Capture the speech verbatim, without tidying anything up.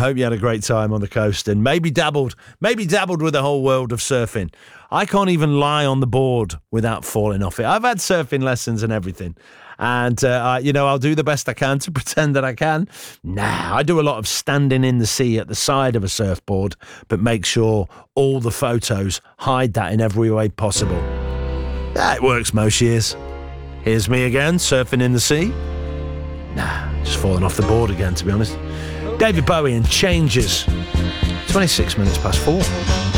hope you had a great time on the coast and maybe dabbled, maybe dabbled with the whole world of surfing. I can't even lie on the board without falling off it. I've had surfing lessons and everything. And, uh, I, you know, I'll do the best I can to pretend that I can. Nah, I do a lot of standing in the sea at the side of a surfboard, but make sure all the photos hide that in every way possible. That works most years. Here's me again, surfing in the sea. Nah, just falling off the board again, to be honest. David Bowie and Changes. twenty-six minutes past four.